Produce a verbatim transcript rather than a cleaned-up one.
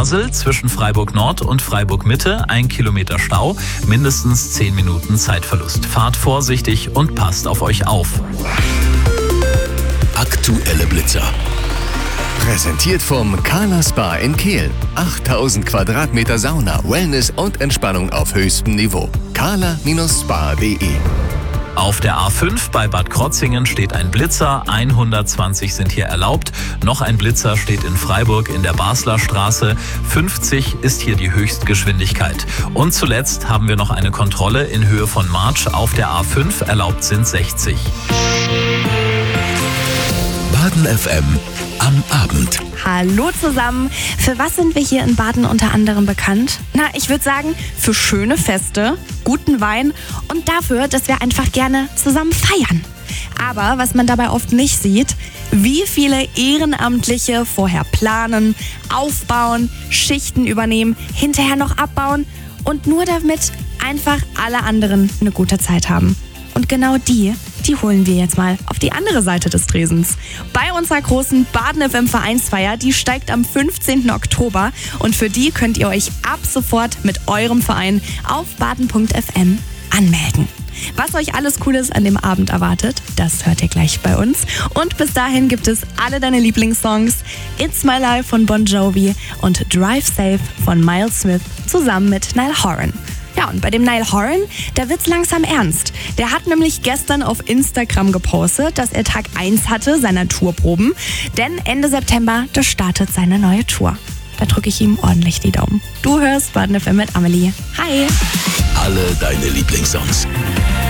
Basel zwischen Freiburg Nord und Freiburg Mitte ein Kilometer Stau, mindestens zehn Minuten Zeitverlust. Fahrt vorsichtig und passt auf euch auf. Aktuelle Blitzer. Präsentiert vom Carla Spa in Kehl. achttausend Quadratmeter Sauna, Wellness und Entspannung auf höchstem Niveau. carla Spa punkt de. Auf der A fünf bei Bad Krotzingen steht ein Blitzer, hundertzwanzig sind hier erlaubt. Noch ein Blitzer steht in Freiburg in der Basler Straße, fünfzig ist hier die Höchstgeschwindigkeit. Und zuletzt haben wir noch eine Kontrolle in Höhe von March. Auf der A fünf erlaubt sind sechzig. Baden F M am Abend. Hallo zusammen. Für was sind wir hier in Baden unter anderem bekannt? Na, ich würde sagen, für schöne Feste, guten Wein und dafür, dass wir einfach gerne zusammen feiern. Aber was man dabei oft nicht sieht, wie viele Ehrenamtliche vorher planen, aufbauen, Schichten übernehmen, hinterher noch abbauen und nur damit einfach alle anderen eine gute Zeit haben. Und genau die, die holen wir jetzt mal auf die andere Seite des Tresens. Bei unserer großen Baden F M Vereinsfeier, die steigt am fünfzehnten Oktober und für die könnt ihr euch ab sofort mit eurem Verein auf baden punkt f m anmelden. Was euch alles Cooles an dem Abend erwartet, das hört ihr gleich bei uns. Und bis dahin gibt es alle deine Lieblingssongs, It's My Life von Bon Jovi und Drive Safe von Miles Smith zusammen mit Niall Horan. Ja, und bei dem Niall Horan, da wird's langsam ernst. Der hat nämlich gestern auf Instagram gepostet, dass er Tag eins hatte seiner Tourproben. Denn Ende September, da startet seine neue Tour. Da drücke ich ihm ordentlich die Daumen. Du hörst Baden F M mit Amelie. Hi! Alle deine Lieblingssongs.